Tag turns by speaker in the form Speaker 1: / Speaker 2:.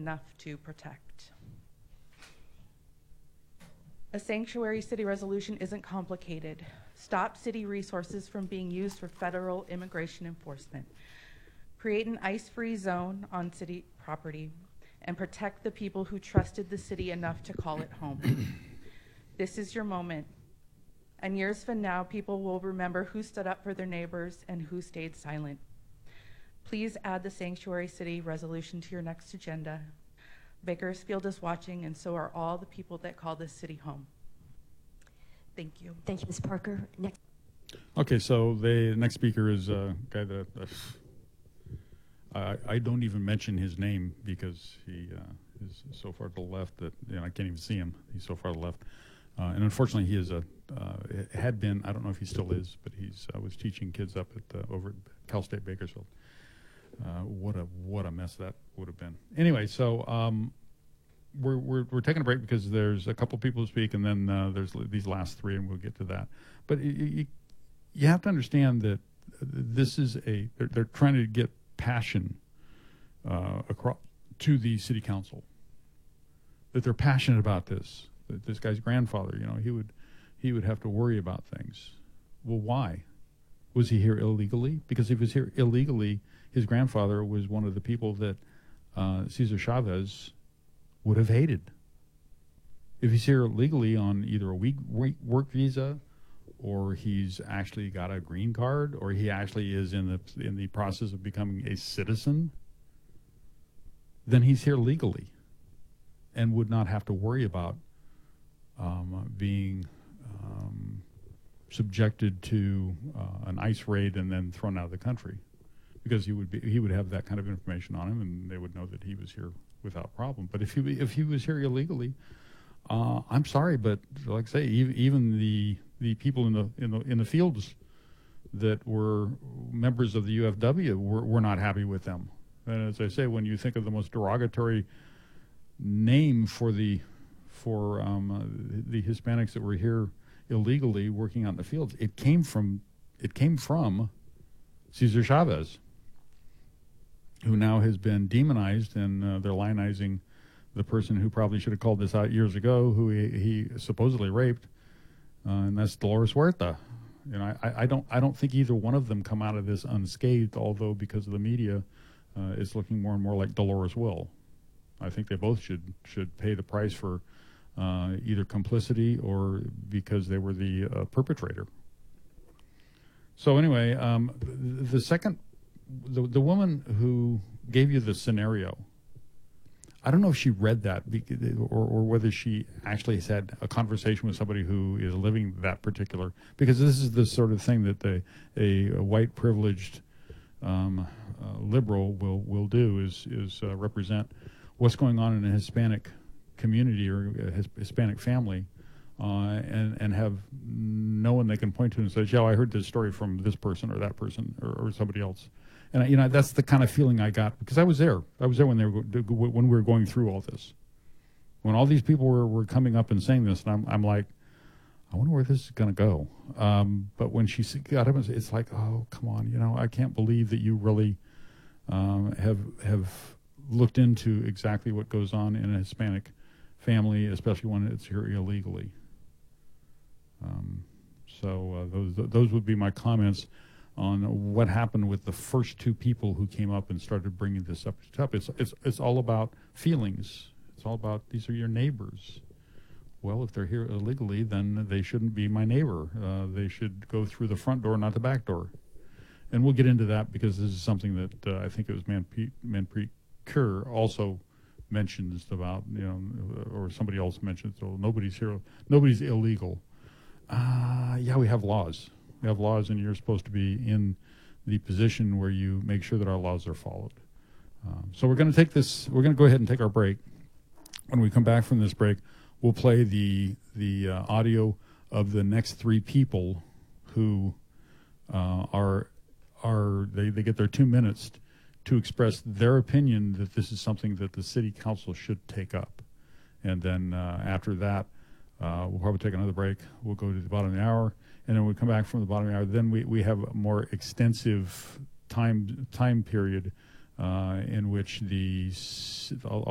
Speaker 1: enough to protect. A sanctuary city resolution isn't complicated. Stop city resources from being used for federal immigration enforcement. Create an ICE-free zone on city property and protect the people who trusted the city enough to call it home. This is your moment. And years from now, people will remember who stood up for their neighbors and who stayed silent. Please add the Sanctuary City resolution to your next agenda. Bakersfield is watching, and so are all the people that call this city home. Thank you.
Speaker 2: Thank you, Ms. Parker. Next.
Speaker 3: Okay, so the next speaker is a guy that I don't even mention his name because he is so far to the left that I can't even see him. He's so far to the left. And unfortunately, he is had been, I don't know if he still is, but he's was teaching kids up at over at Cal State Bakersfield. What a mess that would have been. Anyway, so we're taking a break because there's a couple people to speak, and then there's these last three, and we'll get to that. But you have to understand that this is they're trying to get passion across to the city council. That they're passionate about this. That this guy's grandfather, he would have to worry about things. Well, why? Was he here illegally? Because if he was here illegally, his grandfather was one of the people that Cesar Chavez would have hated. If he's here legally on either a work visa, or he's actually got a green card, or he actually is in the process of becoming a citizen, then he's here legally and would not have to worry about being subjected to an ICE raid and then thrown out of the country, because he would have that kind of information on him, and they would know that he was here without problem. But if he was here illegally, I'm sorry, but like I say, even the people in the fields that were members of the UFW were not happy with them. And as I say, when you think of the most derogatory name for the Hispanics that were here illegally working out in the fields, it came from Cesar Chavez, who now has been demonized, and they're lionizing the person who probably should have called this out years ago, who he supposedly raped, and that's Dolores Huerta. I don't think either one of them come out of this unscathed, although because of the media, it's looking more and more like Dolores will. I think they both should pay the price for either complicity or because they were the perpetrator. So anyway, the woman who gave you the scenario, I don't know if she read that or whether she actually has had a conversation with somebody who is living that particular, because this is the sort of thing that a white privileged liberal will do is represent what's going on in a Hispanic community or a Hispanic family, and have no one they can point to and say, yeah, I heard this story from this person or that person or somebody else. And that's the kind of feeling I got, because I was there. I was there when we were going through all this, when all these people were coming up and saying this, and I'm like, I wonder where this is going to go. But when she got up, it's like, oh, come on, I can't believe that you really have looked into exactly what goes on in a Hispanic family, especially when it's here illegally. So those would be my comments on what happened with the first two people who came up and started bringing this up. It's all about feelings. It's all about, these are your neighbors. Well, if they're here illegally, then they shouldn't be my neighbor. They should go through the front door, not the back door. And we'll get into that, because this is something that I think it was Manpreet Kaur also mentions about, or somebody else mentioned, so nobody's here, nobody's illegal. Yeah, we have laws. We have laws, and you're supposed to be in the position where you make sure that our laws are followed. So we're going to go ahead and take our break. When we come back from this break, we'll play the audio of the next three people who they get their 2 minutes to express their opinion that this is something that the city council should take up. And then after that, we'll probably take another break. We'll go to the bottom of the hour, and then we come back from the bottom of the hour. Then we have a more extensive time period in which